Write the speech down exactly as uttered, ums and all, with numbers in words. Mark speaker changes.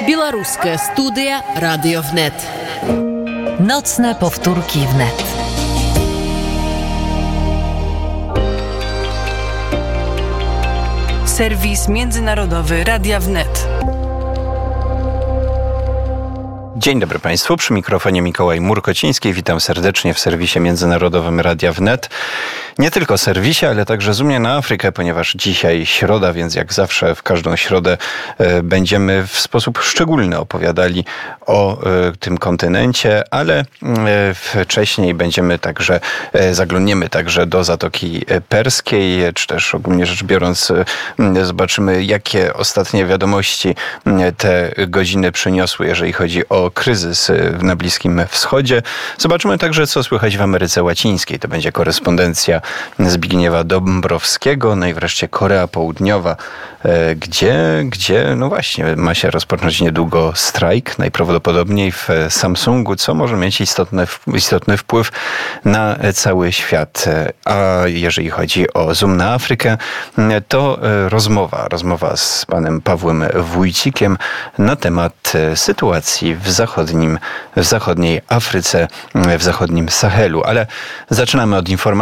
Speaker 1: Белорусская студия «Radio Wnet».
Speaker 2: Nocne powtórki wnet.
Speaker 3: Serwis międzynarodowy Radia Wnet.
Speaker 4: Dzień dobry Państwu, przy mikrofonie Mikołaj Murkociński. Witam serdecznie w serwisie międzynarodowym Radia Wnet. Nie tylko serwisie, ale także zoomie na Afrykę, ponieważ dzisiaj środa, więc jak zawsze w każdą środę e, będziemy w sposób szczególny opowiadali o e, tym kontynencie, ale e, wcześniej będziemy także, e, zaglądniemy także do Zatoki Perskiej, czy też ogólnie rzecz biorąc e, zobaczymy, jakie ostatnie wiadomości e, te godziny przyniosły, jeżeli chodzi o kryzys na Bliskim Wschodzie. Zobaczymy także, co słychać w Ameryce Łacińskiej. To będzie korespondencja Zbigniewa Dąbrowskiego. No i wreszcie Korea Południowa, gdzie, gdzie no właśnie, ma się rozpocząć niedługo strajk, najprawdopodobniej w Samsungu, co może mieć istotny, istotny wpływ na cały świat. A jeżeli chodzi o zoom na Afrykę, to rozmowa, rozmowa z panem Pawłem Wójcikiem na temat sytuacji w zachodnim, w zachodniej Afryce, w zachodnim Sahelu. Ale zaczynamy od informacji